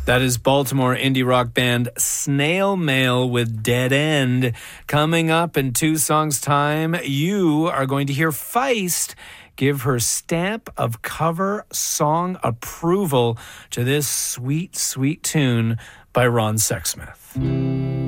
That is Baltimore indie rock band Snail Mail with Dead End. Coming up in 2 songs' time, you are going to hear Feist give her stamp of cover song approval to this sweet, sweet tune by Ron Sexsmith.